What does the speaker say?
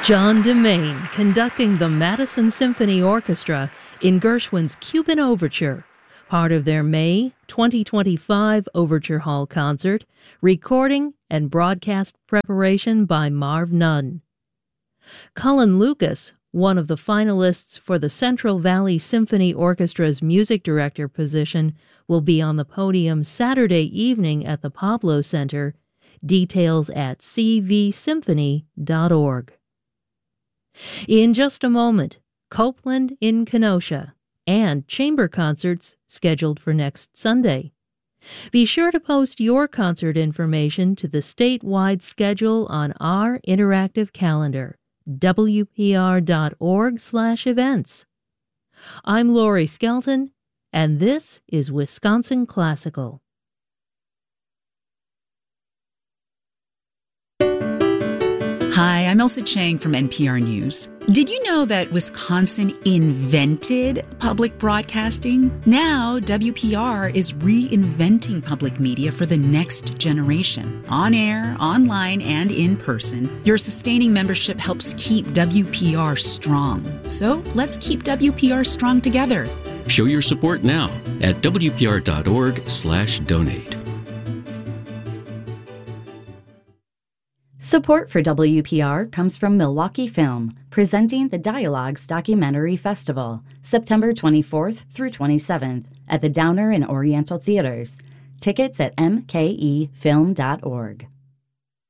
John Demain conducting the Madison Symphony Orchestra in Gershwin's Cuban Overture, part of their May 2025 Overture Hall concert, recording and broadcast preparation by Marv Nunn. Cullen Lucas, one of the finalists for the Central Valley Symphony Orchestra's music director position, will be on the podium Saturday evening at the Pablo Center. Details at cvsymphony.org. In just a moment, Copeland in Kenosha and chamber concerts scheduled for next Sunday. Be sure to post your concert information to the statewide schedule on our interactive calendar, wpr.org/events. I'm Lori Skelton, and this is Wisconsin Classical. Hi, I'm Elsa Chang from NPR News. Did you know that Wisconsin invented public broadcasting? Now, WPR is reinventing public media for the next generation. On air, online, and in person, your sustaining membership helps keep WPR strong. So let's keep WPR strong together. Show your support now at WPR.org/donate. Support for WPR comes from Milwaukee Film, presenting the Dialogues Documentary Festival, September 24th through 27th at the Downer and Oriental Theaters. Tickets at mkefilm.org.